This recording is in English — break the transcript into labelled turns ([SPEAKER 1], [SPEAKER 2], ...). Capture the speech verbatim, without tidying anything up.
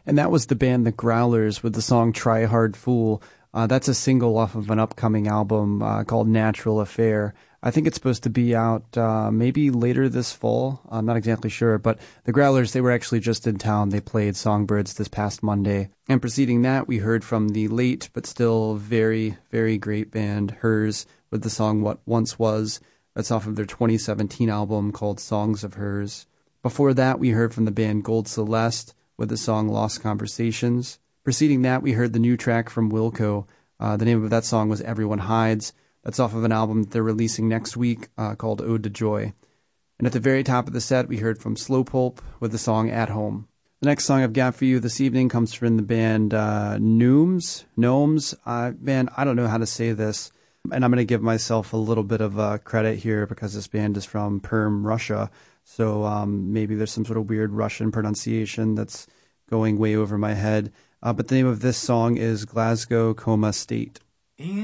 [SPEAKER 1] And that was the band The Growlers with the song Try Hard Fool. Uh, that's a single off of an upcoming album uh, called Natural Affair. I think it's supposed to be out uh, maybe later this fall. I'm not exactly sure, but the Growlers, they were actually just in town. They played Songbirds this past Monday. And preceding that, we heard from the late but still very, very great band Hers with the song What Once Was. That's off of their twenty seventeen album called Songs of Hers. Before that, we heard from the band Gold Celeste with the song Lost Conversations. Preceding that, we heard the new track from Wilco. Uh, the name of that song was Everyone Hides. That's off of an album that they're releasing next week uh, called Ode to Joy. And at the very top of the set, we heard from Slow Pulp with the song At Home. The next song I've got for you this evening comes from the band uh, Gnomes. Gnomes. Uh, man, I don't know how to say this. And I'm going to give myself a little bit of uh, credit here because this band is from Perm, Russia. So um, maybe there's some sort of weird Russian pronunciation that's going way over my head. Uh, but the name of this song is Glasgow Coma State.